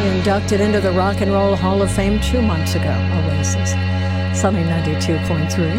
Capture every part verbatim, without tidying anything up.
Inducted into the Rock and Roll Hall of Fame two months ago, Oasis. Sunny ninety-two point three.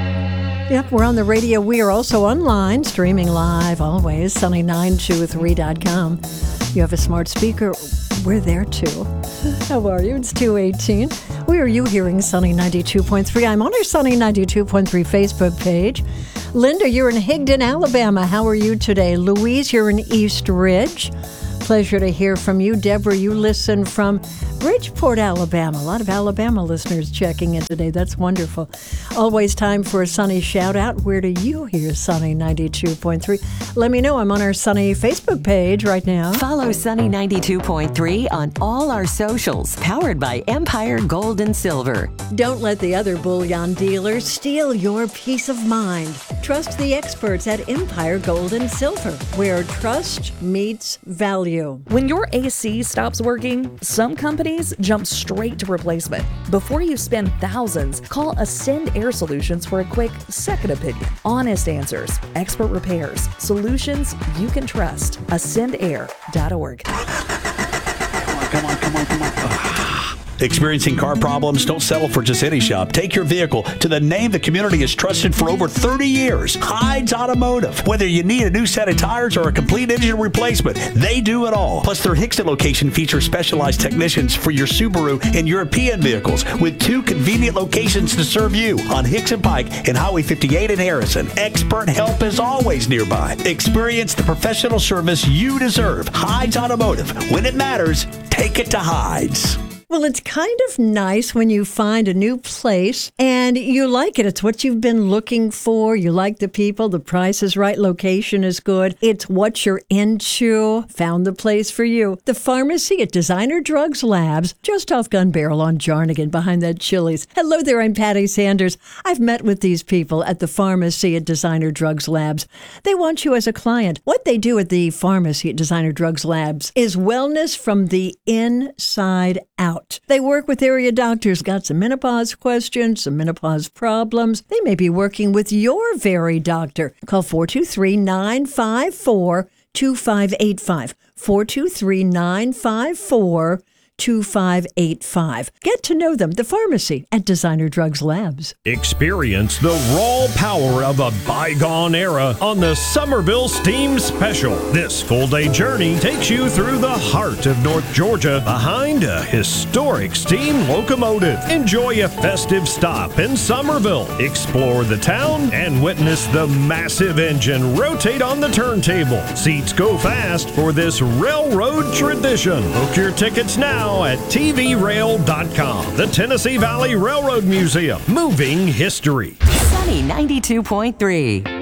Yep, we're on the radio. We are also online, streaming live always, sunny nine two three dot com. You have a smart speaker, we're there too. How are you? It's two eighteen. Where are you hearing Sunny ninety-two point three? I'm on our Sunny ninety-two point three Facebook page. Linda, you're in Higdon, Alabama. How are you today? Louise, you're in East Ridge. Pleasure to hear from you. Deborah, you listen from Bridgeport, Alabama. A lot of Alabama listeners checking in today. That's wonderful. Always time for a Sunny shout out. Where do you hear Sunny ninety-two point three? Let me know. I'm on our Sunny Facebook page right now. Follow Sunny ninety-two point three on all our socials, powered by Empire Gold and Silver. Don't let the other bullion dealers steal your peace of mind. Trust the experts at Empire Gold and Silver, where trust meets value. When your A C stops working, some companies jump straight to replacement. Before you spend thousands, call Ascend Air Solutions for a quick second opinion. Honest answers, expert repairs, solutions you can trust. ascend air dot org. Come on, come on, come on, come on. Ugh. Experiencing car problems? Don't settle for just any shop. Take your vehicle to the name the community has trusted for over thirty years, Hides Automotive. Whether you need a new set of tires or a complete engine replacement, they do it all. Plus, their Hickston location features specialized technicians for your Subaru and European vehicles, with two convenient locations to serve you on Hickson Pike and Highway fifty-eight in Harrison. Expert help is always nearby. Experience the professional service you deserve. Hides Automotive. When it matters, take it to Hides. Well, it's kind of nice when you find a new place and you like it. It's what you've been looking for. You like the people. The price is right. Location is good. It's what you're into. Found the place for you. The pharmacy at Designer Drugs Labs, just off Gun Barrel on Jarnigan behind that Chili's. Hello there, I'm Patty Sanders. I've met with these people at the pharmacy at Designer Drugs Labs. They want you as a client. What they do at the pharmacy at Designer Drugs Labs is wellness from the inside out. They work with area doctors, got some menopause questions, some menopause problems. They may be working with your very doctor. Call four two three, nine five four, two five eight five. four two three, nine five four, two five eight five. Get to know them, the pharmacy at Designer Drugs Labs. Experience the raw power of a bygone era on the Somerville Steam Special. This full-day journey takes you through the heart of North Georgia behind a historic steam locomotive. Enjoy a festive stop in Somerville. Explore the town and witness the massive engine rotate on the turntable. Seats go fast for this railroad tradition. Book your tickets now at T V rail dot com. The Tennessee Valley Railroad Museum. Moving history. Sunny ninety-two point three.